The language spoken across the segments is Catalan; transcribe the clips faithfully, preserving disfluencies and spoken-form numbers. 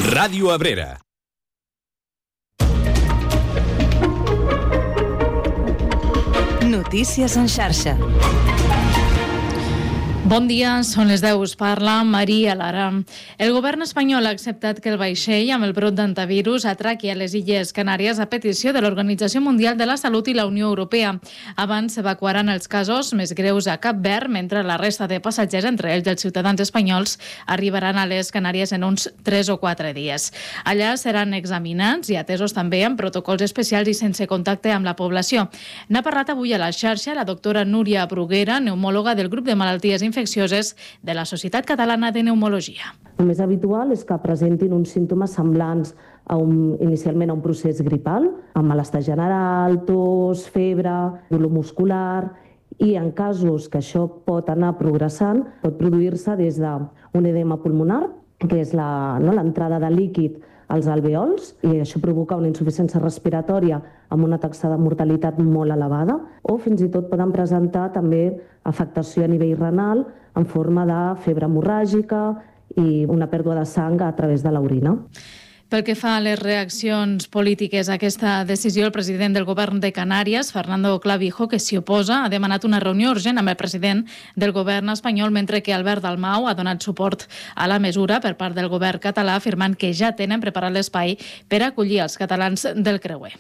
Ràdio Abrera. Notícies en xarxa. Bon dia, són les deu, us parla Maria Lara. El govern espanyol ha acceptat que el vaixell amb el brot d'antivirus atraqui a les Illes Canàries a petició de l'Organització Mundial de la Salut i la Unió Europea. Abans s'evacuaran els casos més greus a Cap Verd, mentre la resta de passatgers, entre ells els ciutadans espanyols, arribaran a les Canàries en uns tres o quatre dies. Allà seran examinats i atesos també amb protocols especials i sense contacte amb la població. N'ha parlat avui a la xarxa la doctora Núria Bruguera, neumòloga del grup de malalties infeccioses de la Societat Catalana de Pneumologia. El més habitual és que presentin uns símptomes semblants a un, inicialment a un procés gripal, amb malestar general, tos, febre, dolor muscular, i en casos que això pot anar progressant, pot produir-se des d'un edema pulmonar, que és la, no, l'entrada de líquid als alveols, i això provoca una insuficiència respiratòria amb una taxa de mortalitat molt elevada, o fins i tot poden presentar també afectació a nivell renal en forma de febre hemorràgica i una pèrdua de sang a través de l'orina. Pel que fa a les reaccions polítiques a aquesta decisió, el president del govern de Canàries, Fernando Clavijo, que s'hi oposa, ha demanat una reunió urgent amb el president del govern espanyol, mentre que Albert Dalmau ha donat suport a la mesura per part del govern català, afirmant que ja tenen preparat l'espai per acollir els catalans del creuer.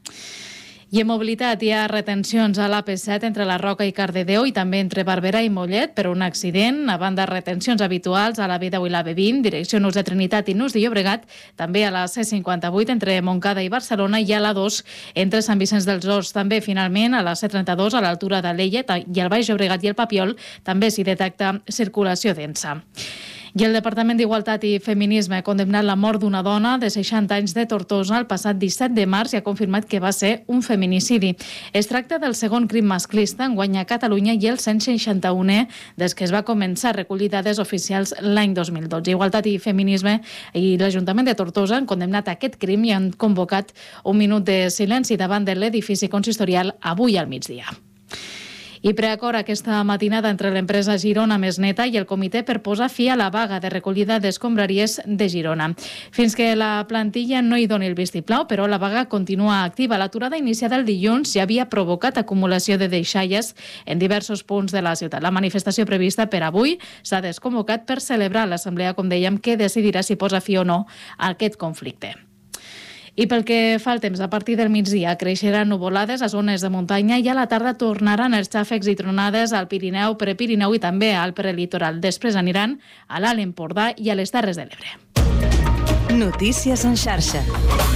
I en mobilitat hi ha retencions a l'A P set entre la Roca i Cardedeu i també entre Barberà i Mollet per un accident. A banda, retencions habituals a la B deu i la B vint, direcció Nus de Trinitat i Nus de Llobregat, també a la C cinquanta-vuit entre Montcada i Barcelona i a la dos entre Sant Vicenç dels Horts. També, finalment, a la C trenta-dos a l'altura de l'Ella i al Baix Llobregat i el Papiol també s'hi detecta circulació densa. I el Departament d'Igualtat i Feminisme ha condemnat la mort d'una dona de seixanta anys de Tortosa el passat disset de març i ha confirmat que va ser un feminicidi. Es tracta del segon crim masclista enguany a Catalunya i el cent seixanta-unè des que es va començar a recollir dades oficials l'any dos mil dotze. Igualtat i Feminisme i l'Ajuntament de Tortosa han condemnat aquest crim i han convocat un minut de silenci davant de l'edifici consistorial avui al migdia. I preacord aquesta matinada entre l'empresa Girona Més Neta i el comitè per posar fi a la vaga de recollida d'escombraries de Girona. Fins que la plantilla no hi doni el vistiplau, però la vaga continua activa. L'aturada iniciada el dilluns ja havia provocat acumulació de deixalles en diversos punts de la ciutat. La manifestació prevista per avui s'ha desconvocat per celebrar l'assemblea, com dèiem, que decidirà si posa fi o no a aquest conflicte. I pel que fa al temps, a partir del migdia creixeran nuvolades a zones de muntanya i a la tarda tornaran els xàfecs i tronades al Pirineu, Prepirineu i també al prelitoral. Després aniran a l'Alt Empordà i a les Terres de l'Ebre. Notícies en xarxa.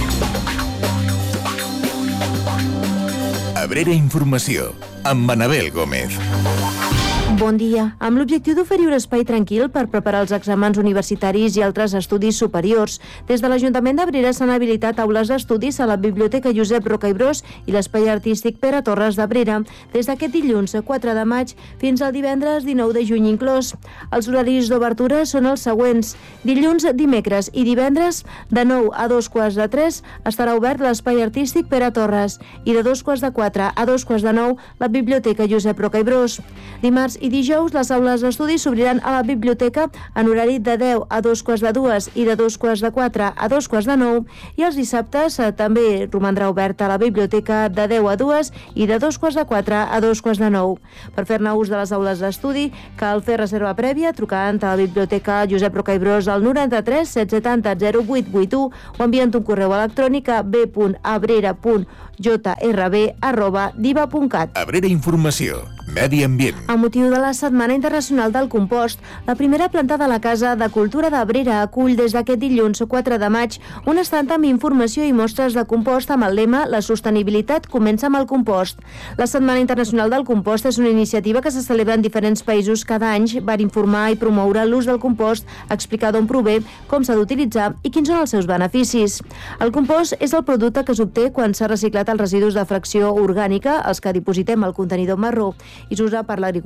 Abrera Informació, amb Manabel Gómez. Bon dia. Amb l'objectiu d'oferir un espai tranquil per preparar els exàmens universitaris i altres estudis superiors, des de l'Ajuntament d'Abrera s'han habilitat aules d'estudis a la Biblioteca Josep Roca i Bros i l'Espai Artístic Pere Torres d'Abrera, des d'aquest dilluns quatre de maig fins al divendres dinou de juny inclòs. Els horaris d'obertura són els següents. Dilluns, dimecres i divendres, de nou a dos quarts de tres, estarà obert l'Espai Artístic Pere Torres i de dos quarts de quatre a dos quarts de nou, la Biblioteca Josep Roca i Bros. Dimarts i dijous, les aules d'estudi s'obriran a la biblioteca en horari de deu a dos quarts de dues i de dos quarts de quatre a dos quarts de nou, i els dissabtes eh, també romandrà oberta la biblioteca de deu a dues i de dos quarts de quatre a dos quarts de nou. Per fer-ne ús de les aules d'estudi cal fer reserva prèvia trucant a la biblioteca Josep Roca i Bros al noranta-tres set setanta zero vuit vuit u o enviant un correu electrònic a b punt abrera punt jrb arroba diva punt cat. Abrera Informació, Medi Ambient. Amb motiu de la Setmana Internacional del Compost, la primera planta de la Casa de Cultura d'Abrera acull des d'aquest dilluns quatre de maig un estand amb informació i mostres de compost amb el lema «La sostenibilitat comença amb el compost». La Setmana Internacional del Compost és una iniciativa que se celebra en diferents països cada any per informar i promoure l'ús del compost, explicar d'on prové, com s'ha d'utilitzar i quins són els seus beneficis. El compost és el producte que s'obté quan s'ha reciclat els residus de fracció orgànica, els que dipositem al contenidor marró, i s'usa per l'agricultura,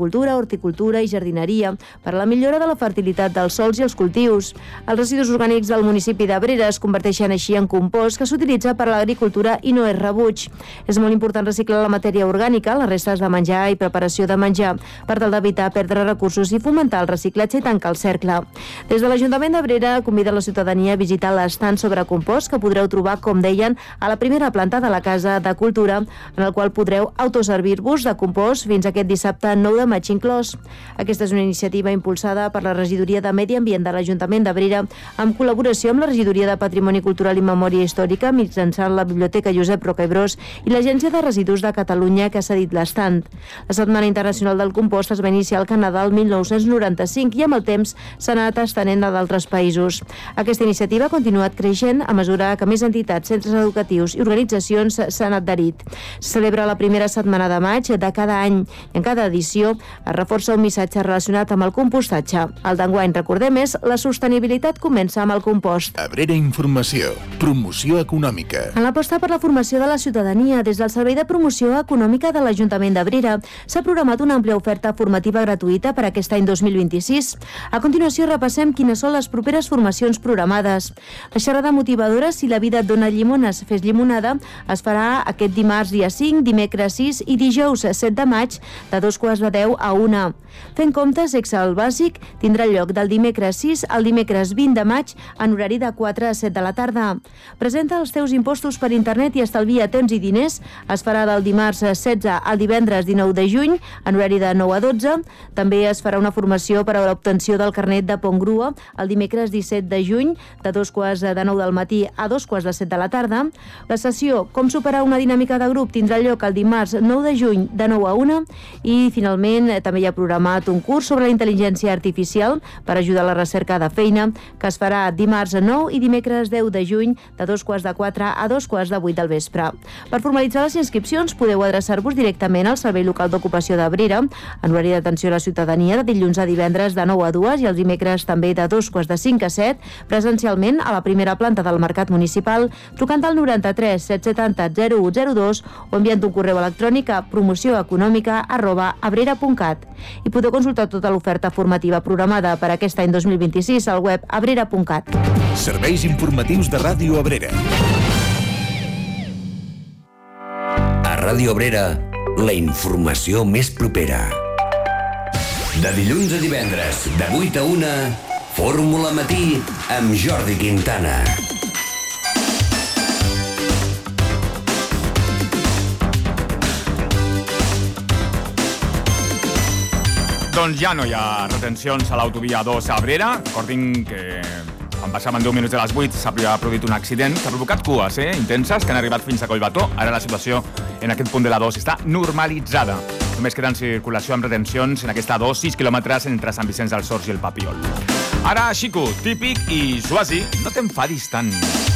horticultura i jardineria per a la millora de la fertilitat dels sols i els cultius. Els residus orgànics del municipi d'Abrera es converteixen així en compost que s'utilitza per a l'agricultura i no és rebuig. És molt important reciclar la matèria orgànica, les restes de menjar i preparació de menjar, per tal d'evitar perdre recursos i fomentar el reciclatge i tancar el cercle. Des de l'Ajuntament d'Abrera convida la ciutadania a visitar l'estant sobre compost que podreu trobar, com deien, a la primera planta de la Casa de Cultura, en el qual podreu autoservir-vos de compost fins aquest dissabte nou de maig inclòs. Aquesta és una iniciativa impulsada per la Regidoria de Medi Ambient de l'Ajuntament d'Abrera en col·laboració amb la Regidoria de Patrimoni Cultural i Memòria Històrica mitjançant la Biblioteca Josep Roca i Bros i l'Agència de Residus de Catalunya que ha cedit l'estant. La Setmana Internacional del Compost es va iniciar al Canadà el mil nou-cents noranta-cinc i amb el temps s'ha anat estenent a d'altres països. Aquesta iniciativa ha continuat creixent a mesura que més entitats, centres educatius i organitzacions s'han adherit. Se celebra la primera setmana de maig de cada any i en cada edició es reforça un missatge relacionat amb el compostatge. El d'enguany, recordem, és la sostenibilitat comença amb el compost. Abrera Informació. Promoció econòmica. En l'aposta per la formació de la ciutadania, des del Servei de Promoció Econòmica de l'Ajuntament d'Abrera, s'ha programat una àmplia oferta formativa gratuïta per aquest any dos mil vint-i-sis. A continuació, repassem quines són les properes formacions programades. La xerrada motivadora Si la vida et dona llimones, fes llimonada, es farà aquest dimarts dia cinc, dimecres sis i dijous set de maig de dos quarts de deu a una. Fent comptes, Excel bàsic tindrà lloc del dimecres sis al dimecres vint de maig en horari de quatre a set de la tarda. Presenta els teus impostos per internet i estalvia temps i diners. Es farà del dimarts setze al divendres dinou de juny en horari de nou a dotze. També es farà una formació per a l'obtenció del carnet de pont grua el dimecres disset de juny de dos quarts de nou del matí a dos quarts de set de la tarda. La sessió Com superar una dinàmica de grup tindrà lloc el dimarts nou de juny de nou a una i finalment també hi ha programat un curs sobre la intel·ligència artificial per ajudar a la recerca de feina que es farà dimarts nou i dimecres deu de juny de dos quarts de quatre a dos quarts de vuit del vespre. Per formalitzar les inscripcions podeu adreçar-vos directament al Servei Local d'Ocupació d'Abrera en horari d'atenció a la ciutadania de dilluns a divendres de nou a dues i els dimecres també de dos quarts de cinc a set presencialment a la primera planta del Mercat Municipal trucant al noranta-tres set setanta zero u zero dos o enviant un correu electrònic a promocioeconòmica arroba abrera punt cat. I podeu consultar tota l'oferta formativa programada per aquest any dos mil vint-i-sis al web abrera punt cat. Serveis informatius de Ràdio Abrera. A Ràdio Abrera, la informació més propera. De dilluns a divendres, de vuit a una, Fórmula Matí amb Jordi Quintana. Doncs ja no hi ha retencions a l'autovia dos a Abrera. Recordin que quan passaven deu minuts de les vuit s'ha produït un accident que ha provocat cues eh, intenses que han arribat fins a Collbató. Ara la situació en aquest punt de la dos està normalitzada. Només queda en circulació amb retencions en aquesta dos, sis quilòmetres entre Sant Vicenç dels Horts i el Papiol. Ara, Xico, Típic i Suasi, no t'enfadis tant.